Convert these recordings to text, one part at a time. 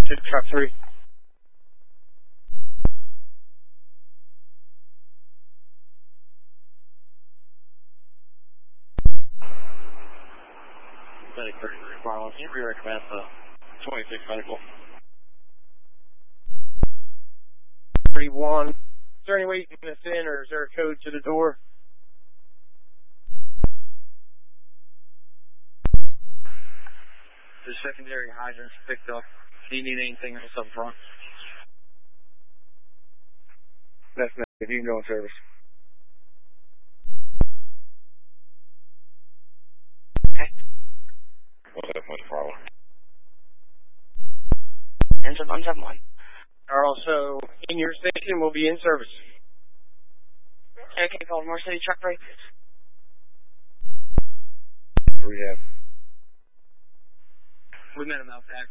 to truck 3. Medic 33 Marlon, can you re-recommend the 26 medical? 31. Is there any way you can get us in, or is there a code to the door? The secondary hydrant's picked up. Do you need anything else up front? That's not. If you can go in service. Okay. What's up, what's the problem? Engine 171. Are also in your station, will be in service. Okay, Baltimore City truck break. Rehab. We met him out back.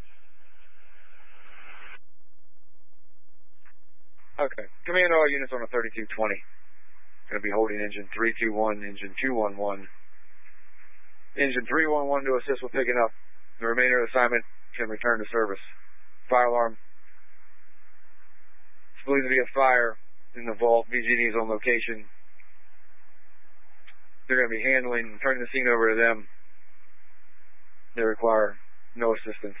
Okay. Command all units on a 3220. Going to be holding engine 321, engine 211. Engine 311 to assist with picking up. The remainder of the assignment can return to service. Fire alarm. It's believed to be a fire in the vault. BG&E is on location. They're going to be turning the scene over to them. They require no assistance.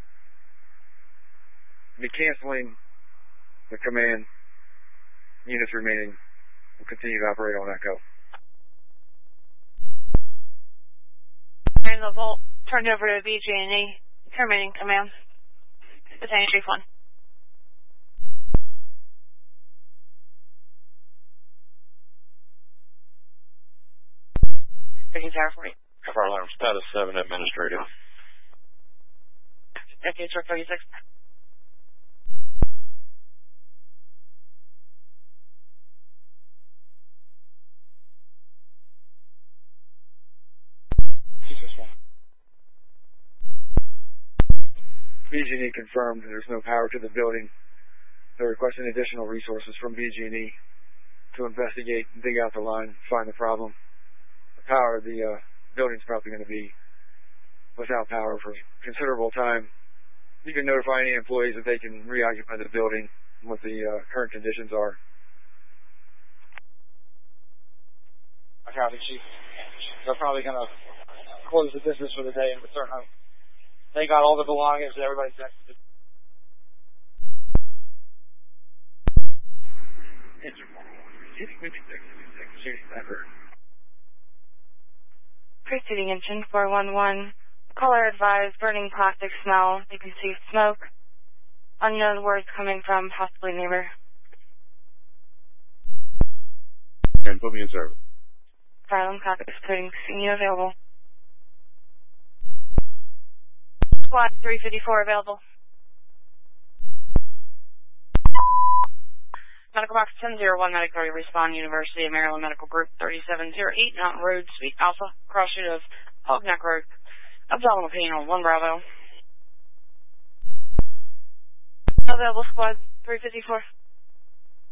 Be canceling the command. Units remaining will continue to operate on Echo. In the vault, turned over to BG&E, terminating command. Detaining Chief 1. Taking tower 40. Fire alarm status 7 administrative. Okay, truck 36. BG&E confirmed there's no power to the building. They're requesting additional resources from BG&E to investigate, dig out the line, find the problem. The power of the building's probably going to be without power for considerable time. You can notify any employees that they can reoccupy the building and what the current conditions are. I copy, Chief. They're probably going to close the business for the day and return home. They got all the belongings and everybody's exited. Preceding engine 411. Caller advised burning plastic smell. You can see smoke. Unknown words coming from possibly neighbor. And put me in service. Asylum copies, including scene available. Squad 354 available. Medical box 1001, medical respond, University of Maryland Medical Group 3708, Mountain Road, Suite Alpha, cross street of Hog Neck Road. Abdominal pain on 1 Bravo. Available squad 354.